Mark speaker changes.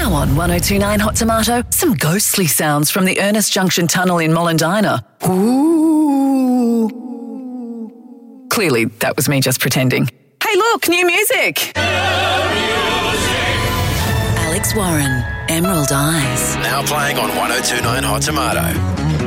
Speaker 1: Now on 1029 Hot Tomato, some ghostly sounds from the Ernest Junction Tunnel in Mollendina. Ooh. Clearly, that was me just pretending. Hey, look, new music. Alex Warren, Emerald Eyes.
Speaker 2: Now playing on 1029 Hot Tomato.